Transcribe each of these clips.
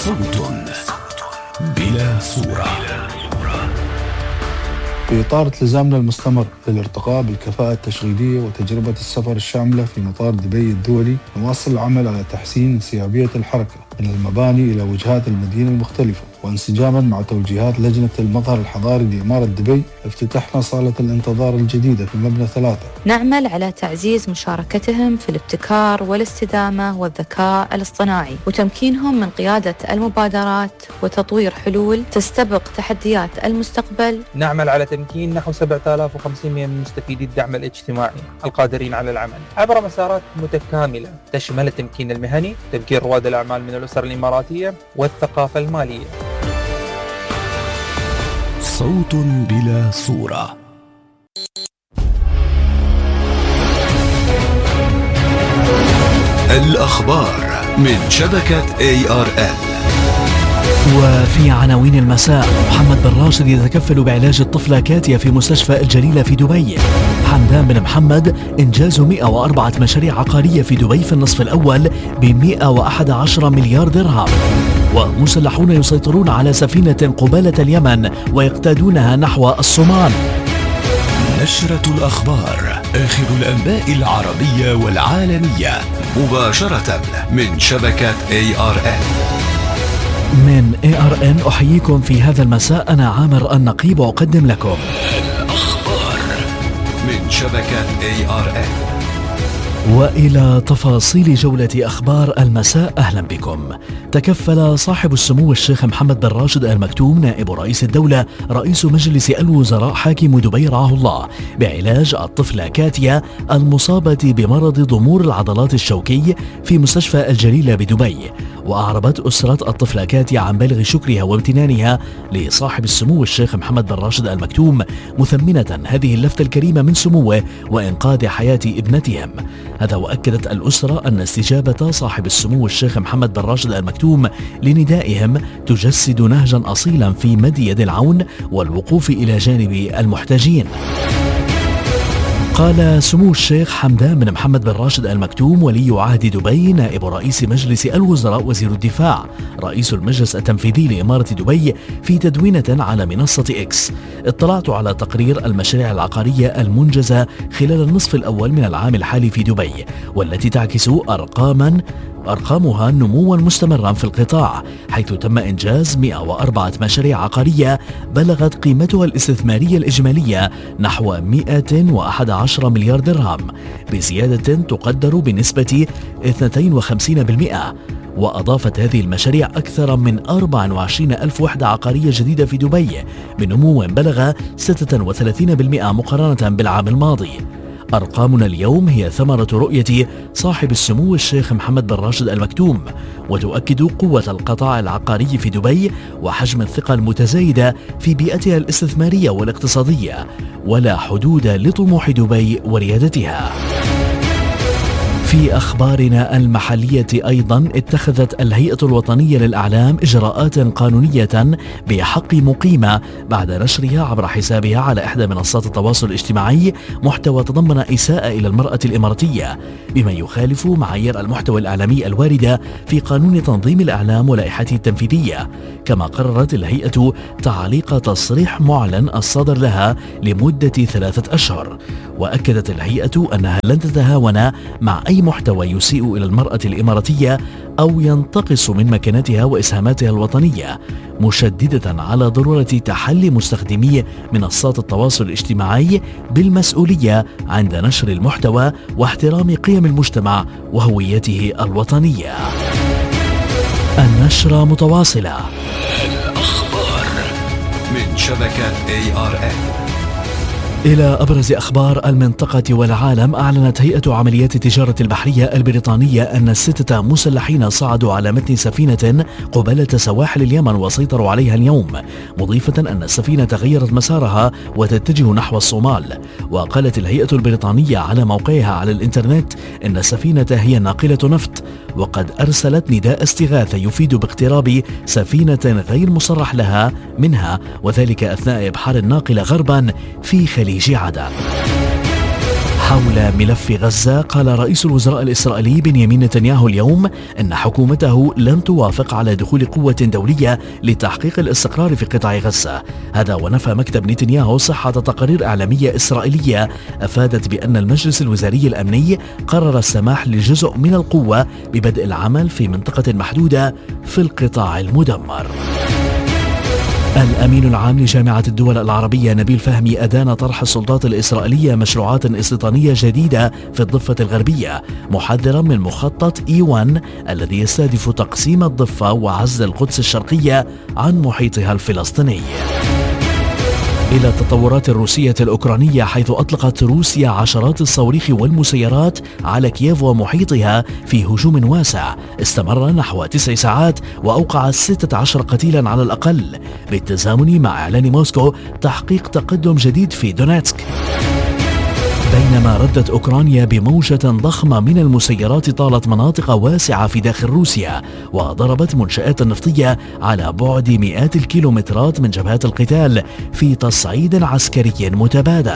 صوت بلا صورة. في إطار التزامنا المستمر للارتقاء بالكفاءة التشغيلية وتجربة السفر الشاملة في مطار دبي الدولي، نواصل العمل على تحسين انسيابية الحركة من المباني إلى وجهات المدينة المختلفة، وانسجاما مع توجيهات لجنة المظهر الحضاري لإمارة دبي افتتحنا صالة الانتظار الجديدة في مبنى 3. نعمل على تعزيز مشاركتهم في الابتكار والاستدامة والذكاء الاصطناعي وتمكينهم من قيادة المبادرات وتطوير حلول تستبق تحديات المستقبل. نعمل على تمكين نحو 7500 من مستفيدي الدعم الاجتماعي القادرين على العمل عبر مسارات متكاملة تشمل التمكين المهني، تمكين رواد الأعمال من الأسر الإماراتية والثقافة المالية. صوت بلا صورة. الأخبار من شبكة ARN. وفي عناوين المساء: محمد بن راشد يتكفل بعلاج الطفلة كاتيا في مستشفى الجليلة في دبي. حمدان بن محمد: إنجاز 104 مشاريع عقارية في دبي في النصف الأول ب111 مليار درهم. ومسلحون يسيطرون على سفينة قبالة اليمن ويقتادونها نحو الصومال. نشرة الأخبار، آخر الأنباء العربية والعالمية مباشرة من شبكة ARN. من ARN أحييكم في هذا المساء، أنا عامر النقيب وأقدم لكم الأخبار من شبكة ARN. وإلى تفاصيل جولة أخبار المساء، أهلا بكم. تكفل صاحب السمو الشيخ محمد بن راشد آل مكتوم نائب رئيس الدولة رئيس مجلس الوزراء حاكم دبي رعاه الله بعلاج الطفلة كاتيا المصابة بمرض ضمور العضلات الشوكي في مستشفى الجليلة بدبي. وأعربت أسرة الطفلة كاتيا عن بالغ شكرها وامتنانها لصاحب السمو الشيخ محمد بن راشد آل مكتوم، مثمنة هذه اللفتة الكريمة من سموه وإنقاذ حياة ابنتهم. هذا وأكدت الأسرة أن استجابة صاحب السمو الشيخ محمد بن راشد آل مكتوم لندائهم تجسد نهجا أصيلا في مد يد العون والوقوف إلى جانب المحتاجين. قال سمو الشيخ حمدان بن محمد بن راشد آل مكتوم ولي عهد دبي نائب رئيس مجلس الوزراء وزير الدفاع رئيس المجلس التنفيذي لإمارة دبي في تدوينة على منصة إكس: اطلعت على تقرير المشاريع العقارية المنجزة خلال النصف الأول من العام الحالي في دبي، والتي تعكس أرقامها نموا مستمرا في القطاع، حيث تم إنجاز 104 مشاريع عقارية بلغت قيمتها الاستثمارية الإجمالية نحو 111 مليار درهم بزيادة تقدر بنسبة 52%. وأضافت هذه المشاريع أكثر من 24 ألف وحدة عقارية جديدة في دبي بنمو بلغ 36% مقارنة بالعام الماضي. أرقامنا اليوم هي ثمرة رؤية صاحب السمو الشيخ محمد بن راشد آل مكتوم، وتؤكد قوة القطاع العقاري في دبي وحجم الثقة المتزايدة في بيئتها الاستثمارية والاقتصادية، ولا حدود لطموح دبي وريادتها. في أخبارنا المحلية أيضا، اتخذت الهيئة الوطنية للإعلام إجراءات قانونية بحق مقيمة بعد نشرها عبر حسابها على إحدى منصات التواصل الاجتماعي محتوى تضمن إساءة إلى المرأة الإماراتية بما يخالف معايير المحتوى الإعلامي الواردة في قانون تنظيم الإعلام ولائحته التنفيذية. كما قررت الهيئة تعليق تصريح معلن الصادر لها لمدة 3 أشهر. وأكدت الهيئة أنها لن تتهاون مع أي محتوى يسيء إلى المرأة الإماراتية أو ينتقص من مكانتها وإسهاماتها الوطنية، مشددة على ضرورة تحلي مستخدمي منصات التواصل الاجتماعي بالمسؤولية عند نشر المحتوى واحترام قيم المجتمع وهويته الوطنية. النشرة متواصلة. الأخبار من شبكة ARN. إلى أبرز أخبار المنطقة والعالم. أعلنت هيئة عمليات التجارة البحرية البريطانية أن 6 مسلحين صعدوا على متن سفينة قبالة سواحل اليمن وسيطروا عليها اليوم، مضيفة أن السفينة غيرت مسارها وتتجه نحو الصومال. وقالت الهيئة البريطانية على موقعها على الإنترنت أن السفينة هي ناقلة نفط، وقد أرسلت نداء استغاثة يفيد باقتراب سفينة غير مصرح لها منها، وذلك أثناء إبحار الناقلة غربا في خليج عدن. حول ملف غزة، قال رئيس الوزراء الإسرائيلي بنيامين نتنياهو اليوم إن حكومته لن توافق على دخول قوة دولية لتحقيق الاستقرار في قطاع غزة. هذا ونفى مكتب نتنياهو صحة تقارير إعلامية إسرائيلية أفادت بأن المجلس الوزاري الأمني قرر السماح لجزء من القوة ببدء العمل في منطقة محدودة في القطاع المدمر. الأمين العام لجامعة الدول العربية نبيل فهمي أدان طرح السلطات الإسرائيلية مشروعات استيطانية جديدة في الضفة الغربية، محذرا من مخطط E1 الذي يستهدف تقسيم الضفة وعزل القدس الشرقية عن محيطها الفلسطيني. إلى التطورات الروسية الأوكرانية، حيث أطلقت روسيا عشرات الصواريخ والمسيرات على كييف ومحيطها في هجوم واسع استمر نحو 9 ساعات وأوقع 16 قتيلا على الأقل، بالتزامن مع إعلان موسكو تحقيق تقدم جديد في دونيتسك. بينما ردت أوكرانيا بموجة ضخمة من المسيرات طالت مناطق واسعة في داخل روسيا، وضربت منشآت نفطية على بعد مئات الكيلومترات من جبهات القتال في تصعيد عسكري متبادل.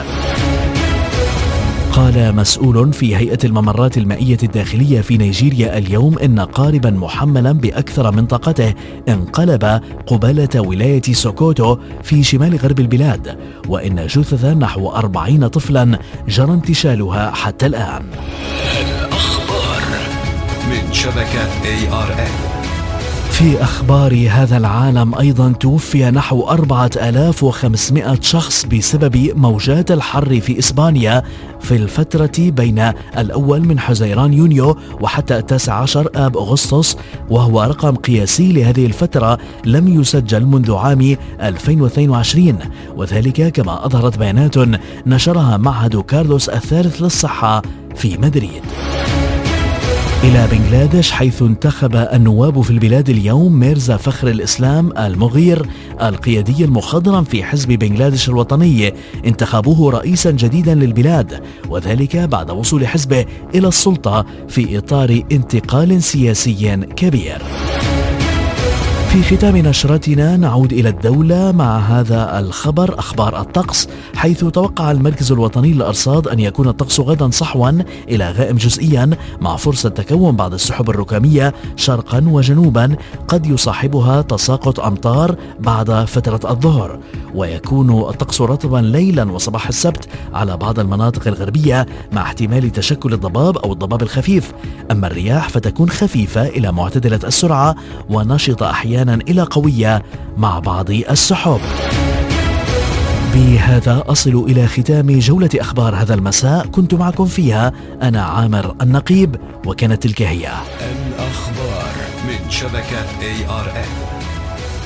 قال مسؤول في هيئة الممرات المائية الداخلية في نيجيريا اليوم إن قاربا محملا بأكثر من طاقته انقلب قبالة ولاية سوكوتو في شمال غرب البلاد، وإن جثثا نحو 40 طفلا جرى انتشالها حتى الآن. الأخبار من شبكة ARN. في أخبار هذا العالم أيضا، توفي نحو 4500 شخص بسبب موجات الحر في إسبانيا في الفترة بين الأول من حزيران يونيو وحتى 19 آب أغسطس، وهو رقم قياسي لهذه الفترة لم يسجل منذ عام 2022، وذلك كما أظهرت بيانات نشرها معهد كارلوس الثالث للصحة في مدريد. إلى بنغلاديش، حيث انتخب النواب في البلاد اليوم ميرزا فخر الإسلام المغير القيادي المخضرم في حزب بنغلاديش الوطني، انتخبوه رئيسا جديدا للبلاد، وذلك بعد وصول حزبه إلى السلطة في إطار انتقال سياسي كبير. في ختام نشرتنا نعود إلى الدولة مع هذا الخبر، أخبار الطقس، حيث توقع المركز الوطني للأرصاد أن يكون الطقس غدا صحوا إلى غائم جزئيا مع فرصة تكون بعض السحب الركامية شرقا وجنوبا قد يصاحبها تساقط أمطار بعد فترة الظهر، ويكون الطقس رطبا ليلا وصباح السبت على بعض المناطق الغربية مع احتمال تشكل الضباب أو الضباب الخفيف، أما الرياح فتكون خفيفة إلى معتدلة السرعة ونشطة أحيانا إلى قوية مع بعض السحب. بهذا أصل إلى ختام جولة أخبار هذا المساء، كنت معكم فيها أنا عامر النقيب، وكانت تلك هي الأخبار من شبكة ARN.